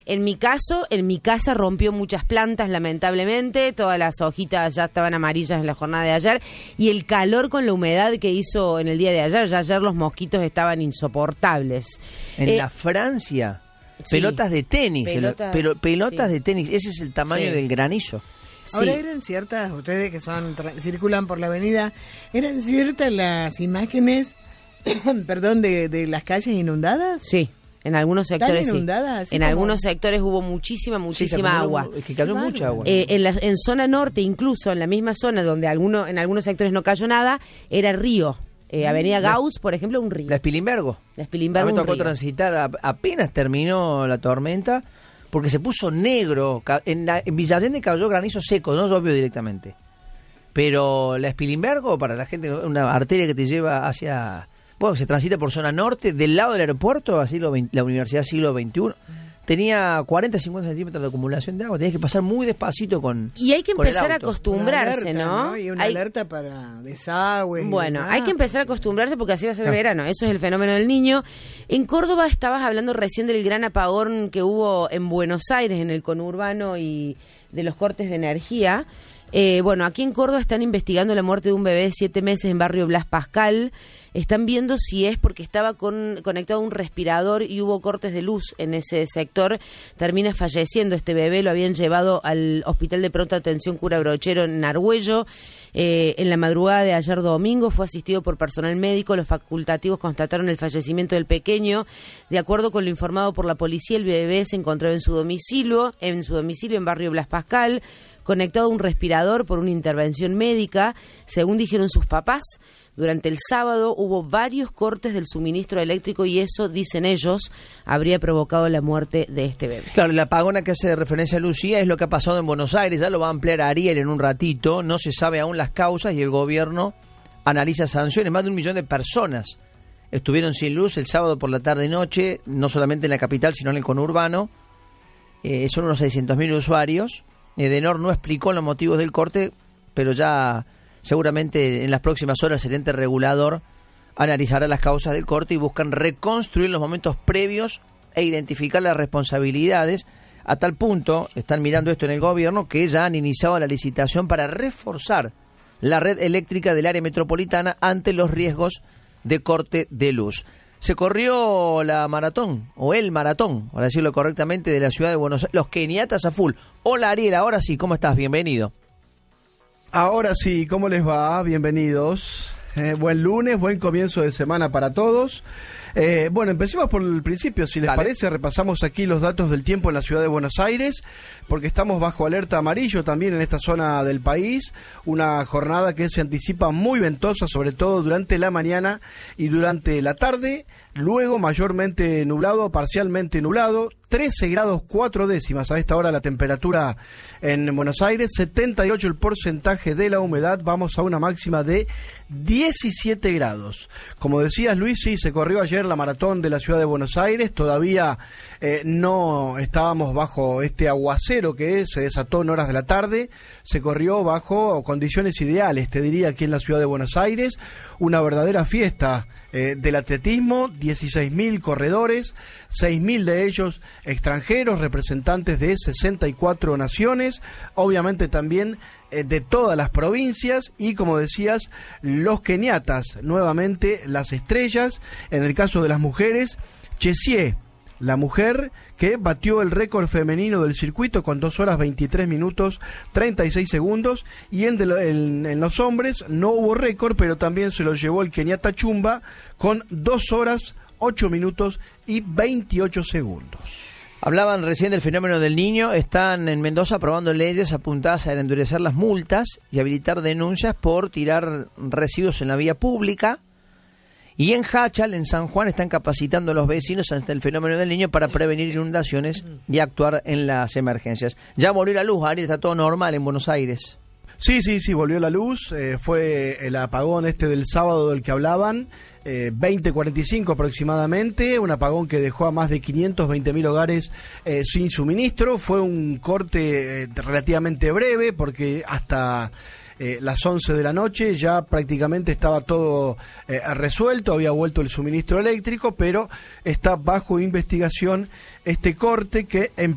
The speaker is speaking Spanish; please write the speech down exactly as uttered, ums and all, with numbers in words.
En mi caso, en mi casa rompió muchas plantas, lamentablemente, todas las hojitas ya estaban amarillas en la jornada de ayer, y el calor con la humedad que hizo en el día de ayer, ya ayer los mosquitos estaban insoportables. En eh, la Francia, sí, pelotas de tenis, pelota, pero pelotas sí. de tenis, ese es el tamaño Sí. del granizo. Ahora sí. eran ciertas, ustedes que son tra- circulan por la avenida, eran ciertas las imágenes, perdón, de, de las calles inundadas. Sí. En algunos sectores ¿Están inundadas? sí. En como... algunos sectores hubo muchísima, muchísima Sí, agua. Es que cayó Qué mucha agua. Eh, en, la, en zona norte, incluso en la misma zona donde alguno, en algunos sectores no cayó nada, era río. Eh, Avenida Gauss, por ejemplo, un río. La Spilimbergo. La A Spilimbergo, mí me un tocó río. transitar, a- apenas terminó la tormenta, porque se puso negro. Ca- En, la, en Villa Allende cayó granizo seco, no llovió directamente. Pero la Spilimbergo, para la gente, una arteria que te lleva hacia... Bueno, se transita por zona norte, del lado del aeropuerto, así lo, la Universidad Siglo veintiuno. Tenía cuarenta a cincuenta centímetros de acumulación de agua. Tenías que pasar muy despacito con Y hay que con el empezar a auto. acostumbrarse, Una alerta, ¿no? Y una Hay- alerta para desagües. y Bueno, demás. hay que empezar a acostumbrarse porque así va a ser el Ah. verano. Eso es el fenómeno del niño. En Córdoba estabas hablando recién del gran apagón que hubo en Buenos Aires, en el conurbano, y de los cortes de energía. Eh, bueno, aquí en Córdoba están investigando la muerte de un bebé de siete meses en barrio Blas Pascal. Están viendo si es porque estaba con, conectado a un respirador y hubo cortes de luz en ese sector. Termina falleciendo este bebé, lo habían llevado al Hospital de Pronta Atención Cura Brochero en Argüello. Eh, en la madrugada de ayer domingo fue asistido por personal médico. Los facultativos constataron el fallecimiento del pequeño. De acuerdo con lo informado por la policía, el bebé se encontraba en su domicilio, en su domicilio en barrio Blas Pascal, conectado a un respirador por una intervención médica. Según dijeron sus papás, durante el sábado hubo varios cortes del suministro eléctrico y eso, dicen ellos, habría provocado la muerte de este bebé. Claro, la apagona que hace referencia a Lucía es lo que ha pasado en Buenos Aires, ya lo va a ampliar Ariel en un ratito, no se sabe aún las causas y el gobierno analiza sanciones. Más de un millón de personas estuvieron sin luz el sábado por la tarde y noche, no solamente en la capital, sino en el conurbano. Eh, son unos seiscientos mil usuarios. Edenor no explicó los motivos del corte, pero ya seguramente en las próximas horas el ente regulador analizará las causas del corte y buscan reconstruir los momentos previos e identificar las responsabilidades. A tal punto, están mirando esto en el gobierno, que ya han iniciado la licitación para reforzar la red eléctrica del área metropolitana ante los riesgos de corte de luz. Se corrió la maratón, o el maratón, para decirlo correctamente, de la ciudad de Buenos Aires, los keniatas a full. Hola Ariel, ahora sí, ¿cómo estás? Bienvenido. Ahora sí, ¿cómo les va? Bienvenidos. Eh, buen lunes, buen comienzo de semana para todos. Eh, bueno, empecemos por el principio, si les Dale. parece, repasamos aquí los datos del tiempo en la ciudad de Buenos Aires, porque estamos bajo alerta amarillo también en esta zona del país, una jornada que se anticipa muy ventosa, sobre todo durante la mañana y durante la tarde, luego mayormente nublado, parcialmente nublado, trece grados cuatro décimas a esta hora la temperatura en Buenos Aires, setenta y ocho el porcentaje de la humedad, vamos a una máxima de diecisiete grados. Como decías Luis, sí, se corrió ayer la maratón de la ciudad de Buenos Aires, todavía eh, no estábamos bajo este aguacero que se desató en horas de la tarde, se corrió bajo condiciones ideales, te diría, aquí en la ciudad de Buenos Aires, una verdadera fiesta eh, del atletismo, dieciséis mil corredores, seis mil de ellos extranjeros, representantes de sesenta y cuatro naciones, obviamente también eh, de todas las provincias y, como decías, los keniatas, nuevamente las estrellas, en el caso de las mujeres, Chesie, la mujer que batió el récord femenino del circuito con dos horas veintitrés minutos treinta y seis segundos, y en, de lo, en, en los hombres no hubo récord, pero también se lo llevó el keniata Chumba con dos horas ocho minutos y veintiocho segundos. Hablaban recién del fenómeno del niño. Están en Mendoza aprobando leyes apuntadas a endurecer las multas y habilitar denuncias por tirar residuos en la vía pública. Y en Hachal, en San Juan, están capacitando a los vecinos ante el fenómeno del niño para prevenir inundaciones y actuar en las emergencias. Ya volvió la luz, Ariel, está todo normal en Buenos Aires. Sí, sí, sí, volvió la luz, eh, fue el apagón este del sábado del que hablaban, eh, veinte cuarenta y cinco aproximadamente, un apagón que dejó a más de quinientos veinte mil hogares eh, sin suministro, fue un corte eh, relativamente breve porque hasta eh, las once de la noche ya prácticamente estaba todo eh, resuelto, había vuelto el suministro eléctrico, pero está bajo investigación este corte que en